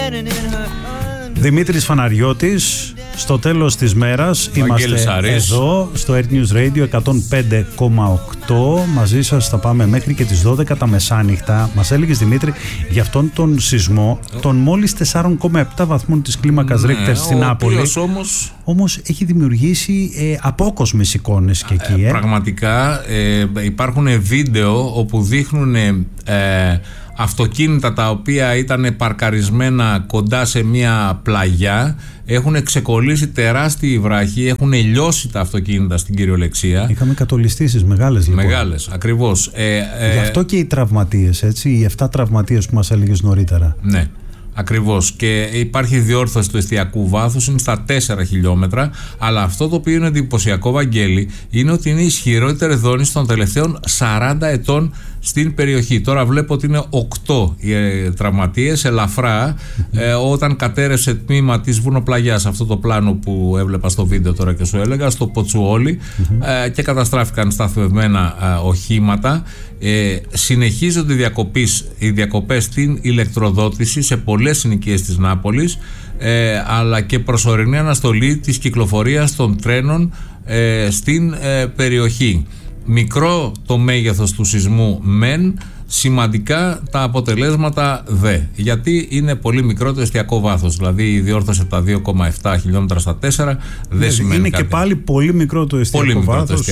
Δημήτρης Φαναριώτης, στο τέλος της μέρας είμαστε εδώ στο Earth News Radio 105,8. Μαζί σας θα πάμε μέχρι και τις 12 τα μεσάνυχτα. Μας έλεγες, Δημήτρη, για αυτόν τον σεισμό των μόλις 4,7 βαθμών της κλίμακας Ρίχτερ στην Νάπολη. Όμως έχει δημιουργήσει απόκοσμες εικόνες και εκεί. Πραγματικά υπάρχουν βίντεο όπου δείχνουν αυτοκίνητα τα οποία ήταν παρκαρισμένα κοντά σε μια πλαγιά, έχουν ξεκολλήσει τεράστιοι βράχοι, έχουν λιώσει τα αυτοκίνητα στην κυριολεξία. Είχαμε κατολιστήσεις μεγάλες, λοιπόν. Μεγάλες, ακριβώς. Γι' αυτό και οι τραυματίες, έτσι, οι 7 τραυματίες που μας έλεγες νωρίτερα. Ναι. Ακριβώς, και υπάρχει διόρθωση του εστιακού βάθους, είναι στα 4 χιλιόμετρα. Αλλά αυτό το οποίο είναι εντυπωσιακό, Βαγγέλη, είναι ότι είναι η ισχυρότερη δόνηση των τελευταίων 40 ετών στην περιοχή. Τώρα βλέπω ότι είναι 8 οι τραυματίες, ελαφρά, όταν κατέρευσε τμήμα της βουνοπλαγιάς, αυτό το πλάνο που έβλεπα στο βίντεο τώρα και σου έλεγα, στο Ποτσουόλι, και καταστράφηκαν σταθμευμένα οχήματα. Συνεχίζονται οι διακοπές στην ηλεκτροδότηση σε πολλές συνοικίες της Νάπολης, αλλά και προσωρινή αναστολή της κυκλοφορίας των τρένων στην περιοχή. Μικρό το μέγεθος του σεισμού μεν, σημαντικά τα αποτελέσματα δε. Γιατί είναι πολύ μικρό το εστιακό βάθος. Δηλαδή η διόρθωση από τα 2,7 χιλιόμετρα στα 4 δεν σημαίνει είναι κάτι. Και πάλι πολύ μικρό το εστιακό βάθος.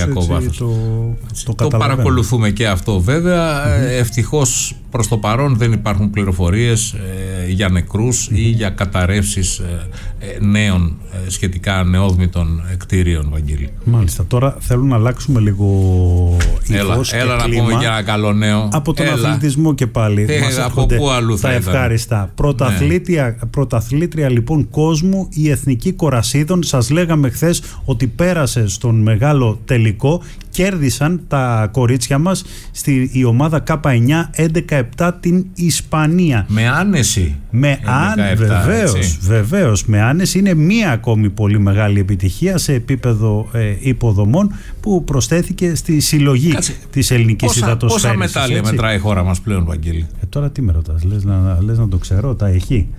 Το παρακολουθούμε και αυτό, βέβαια. Ευτυχώς προς το παρόν δεν υπάρχουν πληροφορίες για νεκρούς ή για καταρρεύσεις νέων σχετικά νεόδμητων κτίριων, Βαγγέλη. Μάλιστα. Τώρα θέλω να αλλάξουμε λίγο ύφος και έλα να κλίμα. πούμε για ένα καλό νέο. Από τον αθλητισμό και πάλι. Μας από πού αλλού θα τα ευχάριστα. Πρωταθλήτρια λοιπόν κόσμου, η Εθνική Κορασίδων. Σας λέγαμε χθες ότι πέρασε στον μεγάλο τελικό. Κέρδισαν τα κορίτσια μας η ομάδα K9 11-7 την Ισπανία. Με άνεση. Βεβαίως, με άνεση. Είναι μία ακόμη πολύ μεγάλη επιτυχία σε επίπεδο υποδομών που προσθέθηκε στη συλλογή της ελληνικής υδατοσφαίρησης. Πόσα μετάλλια μετράει η χώρα μας πλέον, Βαγγέλη? Τώρα τι με ρωτάς, λες να το ξέρω, τα έχει.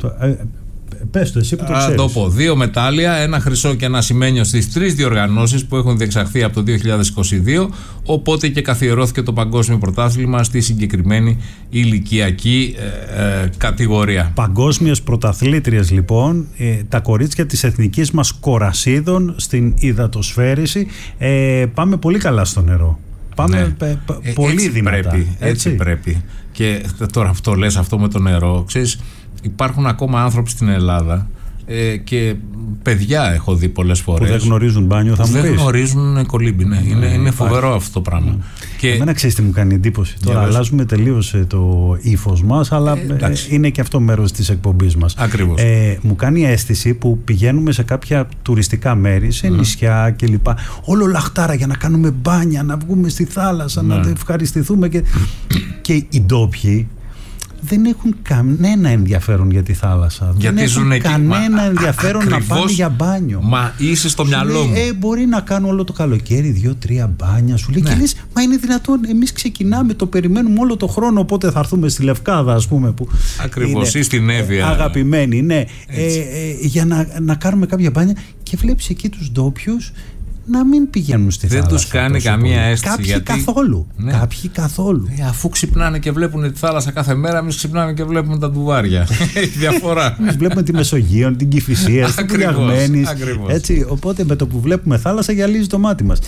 Πες το εσύ που το ξέρεις. Το πω. 2 μετάλλια, ένα χρυσό και ένα ασημένιο στις 3 διοργανώσεις που έχουν διεξαχθεί από το 2022, οπότε και καθιερώθηκε το παγκόσμιο πρωτάθλημα στη συγκεκριμένη ηλικιακή κατηγορία. Παγκόσμιες πρωταθλήτριες λοιπόν, τα κορίτσια της εθνικής μας Κορασίδων στην υδατοσφαίριση. Πάμε πολύ καλά στο νερό. Πάμε πολύ δυνατά. Έτσι πρέπει. Και τώρα αυτό λες, αυτό με το νερό, ξέρεις, υπάρχουν ακόμα άνθρωποι στην Ελλάδα και παιδιά έχω δει πολλές φορές που δεν γνωρίζουν μπάνιο, θα μου πεις. Δεν γνωρίζουν κολύμπι, ναι. Είναι φοβερό αυτό το πράγμα. Και εμένα ξέρεις τι μου κάνει εντύπωση. Τώρα αλλάζουμε τελείως το ύφος μας, αλλά είναι και αυτό μέρος της εκπομπής μας. Ακριβώς. Μου κάνει αίσθηση που πηγαίνουμε σε κάποια τουριστικά μέρη, σε νησιά κλπ. Όλο λαχτάρα για να κάνουμε μπάνια, να βγούμε στη θάλασσα, να ευχαριστηθούμε και οι ντόπιοι δεν έχουν κανένα ενδιαφέρον για τη θάλασσα. Γιατί δεν έχουν κανένα ενδιαφέρον να πάνε για μπάνιο. Μα είσαι στο μυαλό μου. Μπορεί να κάνω όλο το καλοκαίρι 2-3 μπάνια. Σου λέει και λες, μα είναι δυνατόν? Εμείς ξεκινάμε, το περιμένουμε όλο το χρόνο. Οπότε θα έρθουμε στη Λευκάδα, ας πούμε. Ακριβώς, ή στην Εύβοια. Αγαπημένοι, ναι. Για να κάνουμε κάποια μπάνια. Και βλέπεις εκεί τους ντόπιους να μην πηγαίνουν στη θάλασσα. Δεν τους κάνει καμία αίσθηση. Κάποιοι καθόλου. Ναι. Κάποιοι καθόλου. Αφού ξυπνάνε και βλέπουν τη θάλασσα κάθε μέρα, εμείς ξυπνάμε και βλέπουμε τα ντουβάρια. Έχει διαφορά. Εμείς βλέπουμε τη Μεσογείο, την Κηφισία, την Πυριαγμένης. Έτσι, οπότε με το που βλέπουμε θάλασσα γυαλίζει το μάτι μας.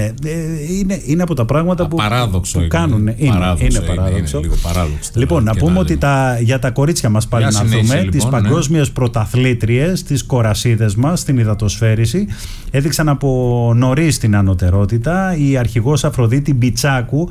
Είναι από τα πράγματα που κάνουν. Είναι παράδοξο. Λοιπόν, να πούμε ότι για τα κορίτσια μας πάλι να δούμε τις παγκόσμιες πρωταθλήτριες, τις κορασίδες μας στην υδατοσφαίριση. Έδειξαν από νωρίς την ανωτερότητα. Η αρχηγός Αφροδίτη Μπιτσάκου,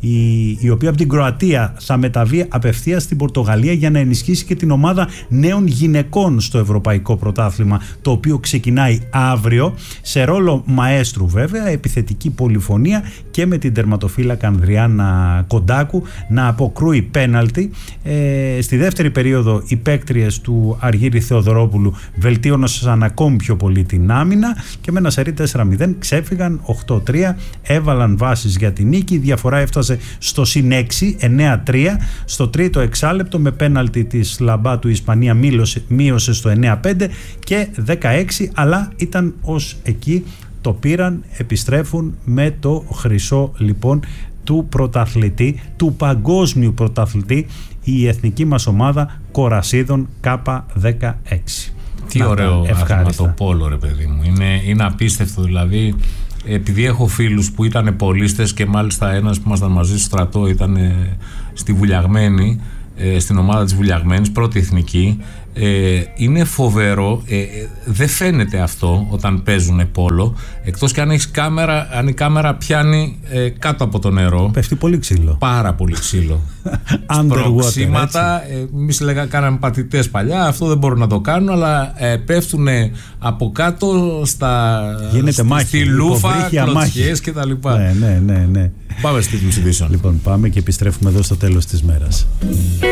η οποία από την Κροατία θα μεταβεί απευθείας στην Πορτογαλία για να ενισχύσει και την ομάδα νέων γυναικών στο Ευρωπαϊκό Πρωτάθλημα, το οποίο ξεκινάει αύριο, σε ρόλο μαέστρου βέβαια, επιθετική πολυφωνία και με την τερματοφύλακα Ανδριάννα Κοντάκου να αποκρούει πέναλτι. Στη δεύτερη περίοδο οι παίκτριες του Αργύρη Θεοδωρόπουλου βελτίωναν ακόμη πιο πολύ την άμυνα και με ένα σερί 4-0 ξέφυγαν 8-3, έβαλαν βάσεις για την νίκη. Η διαφορά έφτασε έφτασε στο συν 6, 9-3. Στο τρίτο εξάλεπτο με πέναλτι της Λαμπάτου η Ισπανία μείωσε στο 9-5 και 16, αλλά ήταν ως εκεί, το πήραν, επιστρέφουν με το χρυσό λοιπόν του πρωταθλητή, του παγκόσμιου πρωταθλητή, η εθνική μας ομάδα Κορασίδων K16. Τι ωραίο άθλημα το πόλο, ρε παιδί μου. Είναι απίστευτο, δηλαδή, επειδή έχω φίλους που ήταν πολίστες και μάλιστα ένας που ήμασταν μαζί στο στρατό ήταν στη Βουλιαγμένη, στην ομάδα της Βουλιαγμένης, πρώτη εθνική. Είναι φοβερό, δεν φαίνεται αυτό όταν παίζουν πόλο, εκτός και αν έχεις κάμερα, αν η κάμερα πιάνει κάτω από το νερό, πέφτει πολύ ξύλο, πάρα πολύ ξύλο. Σπροξήματα, εμείς κάναμε πατητές παλιά, αυτό δεν μπορούν να το κάνουν, αλλά πέφτουν από κάτω στη λούφα, κλωτσιές και τα λοιπά. Ναι. Πάμε στη τίτλους ειδήσεων. Λοιπόν, πάμε και επιστρέφουμε εδώ στο τέλος της μέρας.